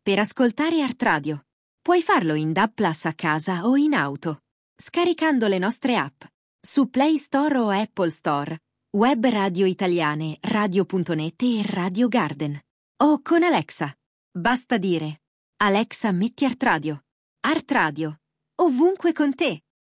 per ascoltare Art Radio. Puoi farlo in DAB+ a casa o in auto, scaricando le nostre app su Play Store o Apple Store, web radio italiane, radio.net e Radio Garden. O con Alexa. Basta dire: Alexa, metti Art Radio. Art Radio, ovunque con te.